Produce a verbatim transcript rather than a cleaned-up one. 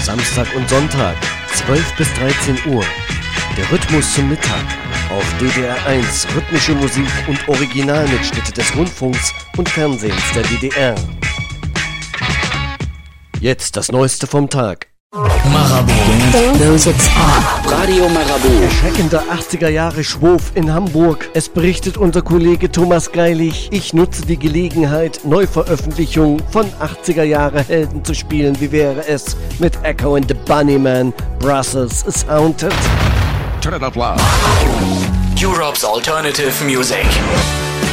Samstag und Sonntag, zwölf bis dreizehn Uhr. Der Rhythmus zum Mittag. Auf D D R eins rhythmische Musik und Originalmitschnitte des Rundfunks und Fernsehens der D D R. Jetzt das Neueste vom Tag. Marabout. Those it's on. Radio Marabout. Erschreckender achtziger Jahre Schwurf in Hamburg. Es berichtet unser Kollege Thomas Geilig. Ich nutze die Gelegenheit, Neuveröffentlichung von achtziger Jahre Helden zu spielen. Wie wäre es mit Echo and the Bunnymen? Brussels is haunted. Turn it up loud. Europe's alternative music.